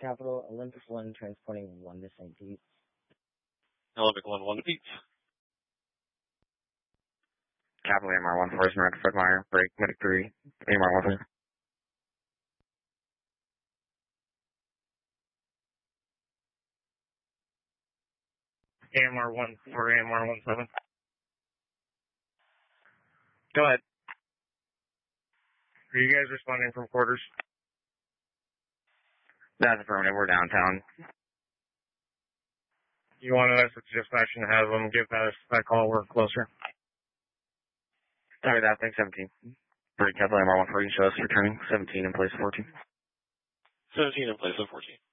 Capital, Olympic 1 transporting 1 to St. Pete. Olympic 1 to Pete. Capital AMR 1 Forest North Fred Meyer, break, medic 3, AMR 1 AMR 1 for AMR 17. Go ahead. Are you guys responding from quarters? That's affirmative, we're downtown. You wanted us to dispatch and have them give us that call, we're closer. Sorry, that thing 17. Break, Capital AMR 1 for you, show us returning 17 in place of 14. 17 in place of 14.